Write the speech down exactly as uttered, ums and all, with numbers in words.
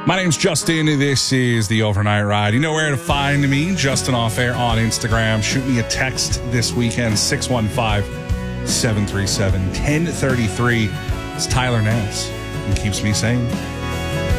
My name's Justin. This is the Overnight Ride. You know where to find me, Justin Off Air on Instagram. Shoot me a text this weekend, six one five, seven three seven, one zero three three. It's Tyler Nance and keeps me sane.